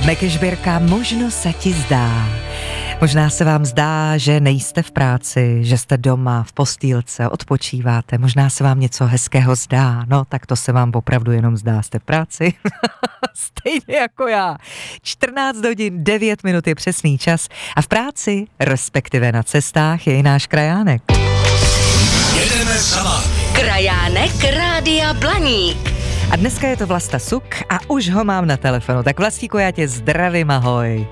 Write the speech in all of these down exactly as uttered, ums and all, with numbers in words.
Mekešběrka Možno se ti zdá. Možná se vám zdá, že nejste v práci, že jste doma v postýlce, odpočíváte, možná se vám něco hezkého zdá, no tak to se vám opravdu jenom zdá, jste v práci, stejně jako já. čtrnáct hodin devět minut je přesný čas a v práci, respektive na cestách, je i náš krajánek. Jedeme za vámi. Krajánek Rádia Blaník. A dneska je to Vlasta Suk a už ho mám na telefonu, tak Vlastíku, já tě zdravím, ahoj.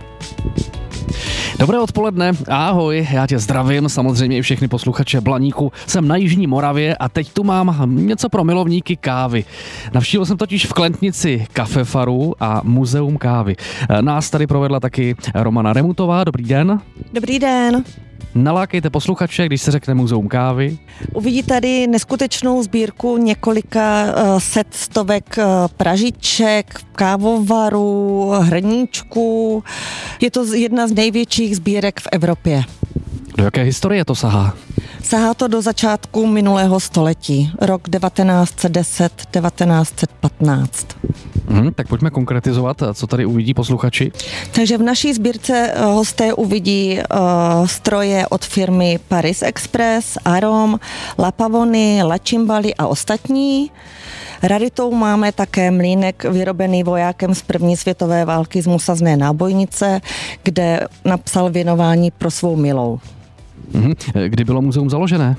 Dobré odpoledne, ahoj, já tě zdravím, samozřejmě i všechny posluchače Blaníku. Jsem na Jižní Moravě a teď tu mám něco pro milovníky kávy. Navštívil jsem totiž v Klentnici Kafefaru a Muzeum kávy. Nás tady provedla taky Romana Remutová, dobrý den. Dobrý den. Nalákejte posluchače, když se řekne Muzeum kávy. Uvidí tady neskutečnou sbírku několika uh, set stovek uh, pražiček, kávovarů, hrníčků. Je to jedna z největších sbírek v Evropě. Do jaké historie to sahá? Sahá to do začátku minulého století, rok devatenáct set deset devatenáct set patnáct. Hmm, tak pojďme konkretizovat, co tady uvidí posluchači. Takže v naší sbírce hosté uvidí uh, stroje od firmy Paris Express, Arom, La Pavony, La Cimbali a ostatní. Raritou máme také mlýnek vyrobený vojákem z první světové války z Musazné nábojnice, kde napsal věnování pro svou milou. Hmm, kdy bylo muzeum založené?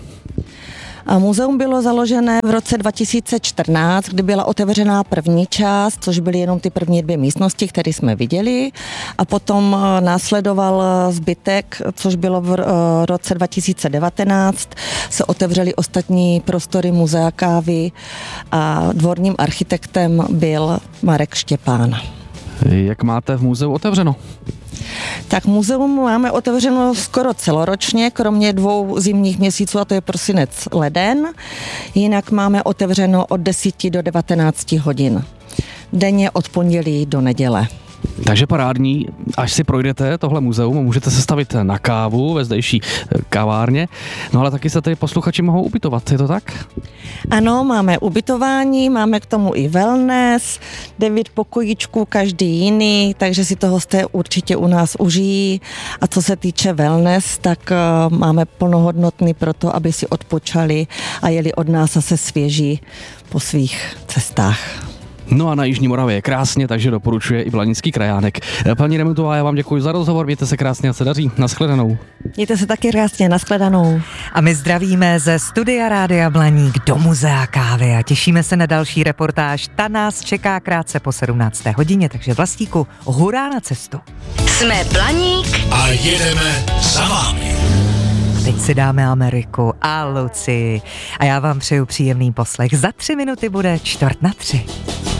A muzeum bylo založené v roce dva tisíce čtrnáct, kdy byla otevřená první část, což byly jenom ty první dvě místnosti, které jsme viděli. A potom následoval zbytek, což bylo v roce dva tisíce devatenáct. Se otevřely ostatní prostory muzea kávy a dvorním architektem byl Marek Štěpán. Jak máte v muzeu otevřeno? Tak muzeum máme otevřeno skoro celoročně, kromě dvou zimních měsíců, a to je prosinec, leden. Jinak máme otevřeno od deseti do devatenácti hodin. Denně od pondělí do neděle. Takže parádní, až si projdete tohle muzeum, můžete se stavit na kávu ve zdejší kavárně, no ale taky se tady posluchači mohou ubytovat, je to tak? Ano, máme ubytování, máme k tomu i wellness, devět pokojíčků, každý jiný, takže si to hosté určitě u nás užijí. A co se týče wellness, tak uh, máme plnohodnotný pro to, aby si odpočali a jeli od nás zase svěží po svých cestách. No a na Jižní Moravě je krásně, takže doporučuje i Blanický krajánek. Paní Remutová, já vám děkuji za rozhovor, mějte se krásně a se daří. Naschledanou. Mějte se taky krásně, naschledanou. A my zdravíme ze studia Rádia Blaník do Muzea kávy a těšíme se na další reportáž. Ta nás čeká krátce po sedmnácté hodině, takže Vlastíku, hurá na cestu. Jsme Blaník a jedeme za vámi. Teď si dáme Ameriku a Lucii a já vám přeju příjemný poslech. Za tři minuty bude čtvrt na tři.